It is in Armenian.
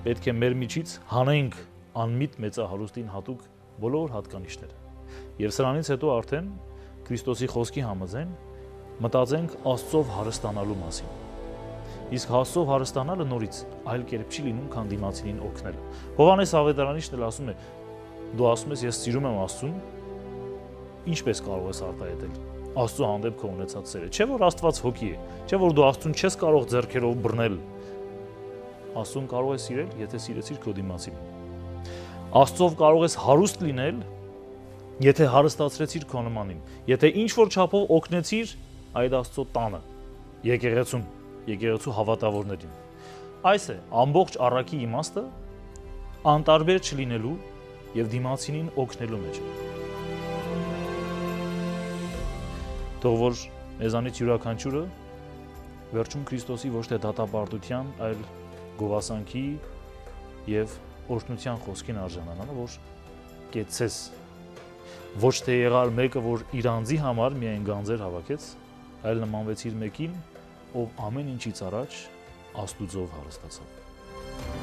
պետք է մեր միջից հանենք անմիտ մեծահարուստին հատուկ բոլոր հատկանիշները։ Եվ սրանից հետո արդեն Քրիստոսի խոսքի համաձայն մտածենք Աստծով հարստանալու մասին։ Իսկ Աստծով հարստանալը նորից այլ կերպ չի լինում, քան դիմացինին օգնելը։ Հովհաննես Ավետարանիչն էլ ասում է. դու ասում ես ես սիրում եմ Աստծուն, ինչպես կարող ես արտահայտել Աստծո հանդեպ քո ունեցած սերը։ Չէ՞ որ Աստված հոգի է, չէ՞ որ դու Աստծուն չես կարող ձեռքերով բռնել։ Աստծուն կարող ես սիրել, եթե սիրեցիր քո դիմացինին։ Աստծով կարող ես հարուստ լինել, եթե հարստացրեցիր քո նմանին, եթե ինչ որ չափով օգնեցիր այդ Աստծո տանը, եկեղեցու հավատավորներին։ Այս է ամբողջ առակի իմաստը անտարբեր չլինելու եւ դիմացինին օգնելու մեջ։ Թող որ մեզանից յուրաքանչյուրը վերջում Քրիստոսի ոչ թե դատապարտության, այլ գովասանքի եւ օրհնության խոսքին արժանանա, որ կեցես ոչ թե եղալ մեկը, որ իր անձի համար միայն գանձեր հավաքեց, այլ նմանվեցիր մեկին, ով ամեն ինչից առաջ Աստուծով հարստացավ։